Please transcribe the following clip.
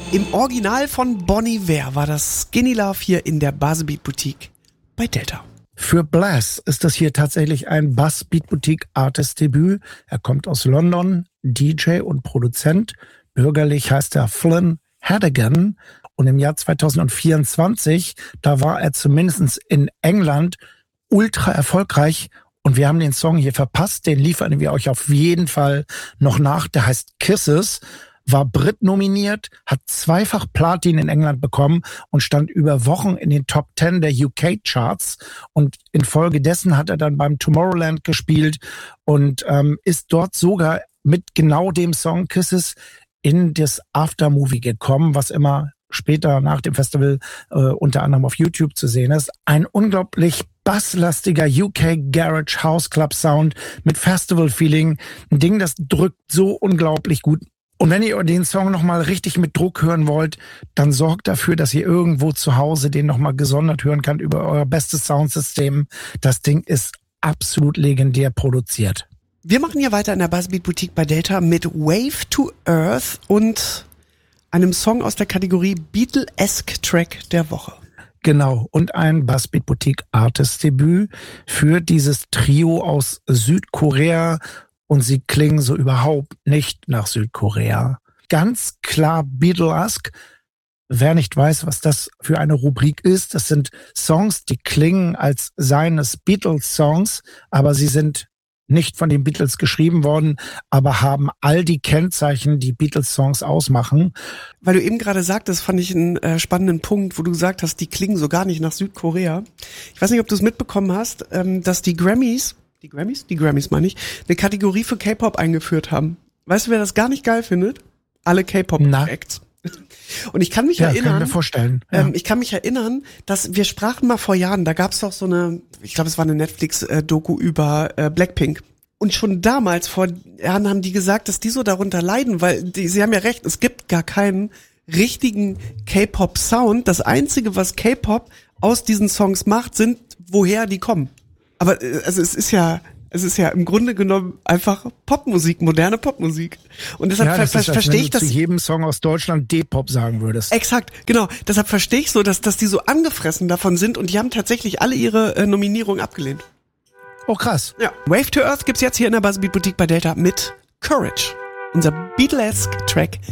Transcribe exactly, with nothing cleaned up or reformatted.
Im Original von Bon Iver war das Skinny Love hier in der Buzzbeat Boutique bei Delta. Für Blass ist das hier tatsächlich ein Buzzbeat Boutique Artist Debüt. Er kommt aus London, D J und Produzent. Bürgerlich heißt er Flynn Hadigan. Und im Jahr zwanzig vierundzwanzig, da war er zumindest in England ultra erfolgreich. Und wir haben den Song hier verpasst. Den liefern wir euch auf jeden Fall noch nach. Der heißt Kisses. War Brit nominiert, hat zweifach Platin in England bekommen und stand über Wochen in den Top Ten der U K-Charts. Und infolgedessen hat er dann beim Tomorrowland gespielt und ähm, ist dort sogar mit genau dem Song Kisses in das Aftermovie gekommen, was immer später nach dem Festival äh, unter anderem auf YouTube zu sehen ist. Ein unglaublich basslastiger U K Garage House Club Sound mit Festival-Feeling. Ein Ding, das drückt so unglaublich gut. Und wenn ihr den Song nochmal richtig mit Druck hören wollt, dann sorgt dafür, dass ihr irgendwo zu Hause den nochmal gesondert hören könnt über euer bestes Soundsystem. Das Ding ist absolut legendär produziert. Wir machen hier weiter in der Buzzbeat Boutique bei Delta mit Wave to Earth und einem Song aus der Kategorie Beatle-esque Track der Woche. Genau, und ein Buzzbeat Boutique Artist Debüt für dieses Trio aus Südkorea. Und sie klingen so überhaupt nicht nach Südkorea. Ganz klar Beatle-esque. Wer nicht weiß, was das für eine Rubrik ist, das sind Songs, die klingen, als seien es Beatles-Songs, aber sie sind nicht von den Beatles geschrieben worden, aber haben all die Kennzeichen, die Beatles-Songs ausmachen. Weil du eben gerade sagtest, fand ich einen äh, spannenden Punkt, wo du gesagt hast, die klingen so gar nicht nach Südkorea. Ich weiß nicht, ob du es mitbekommen hast, ähm, dass die Grammys Die Grammys? Die Grammys meine ich. Eine Kategorie für K-Pop eingeführt haben. Weißt du, wer das gar nicht geil findet? Alle K-Pop-Acts. Und ich kann mich ja, erinnern, kann ich mir vorstellen. Ja. Ähm, ich kann mich erinnern, dass wir sprachen mal vor Jahren, da gab's doch so eine, ich glaube, es war eine Netflix-Doku über äh, Blackpink. Und schon damals, vor Jahren, haben die gesagt, dass die so darunter leiden, weil die, sie haben ja recht, es gibt gar keinen richtigen K-Pop-Sound. Das Einzige, was K-Pop aus diesen Songs macht, sind, woher die kommen. Aber also es ist ja, es ist ja im Grunde genommen einfach Popmusik, moderne Popmusik. Und deshalb ja, das ver- ist, verstehe ich das. Wenn du das. zu jedem Song aus Deutschland D-Pop sagen würdest. Exakt, genau. Deshalb verstehe ich so, dass, dass die so angefressen davon sind und die haben tatsächlich alle ihre äh, Nominierungen abgelehnt. Oh, krass. Ja. Wave to Earth gibt's jetzt hier in der Buzzbeat Boutique bei Delta mit Courage. Unser Beatlesque Track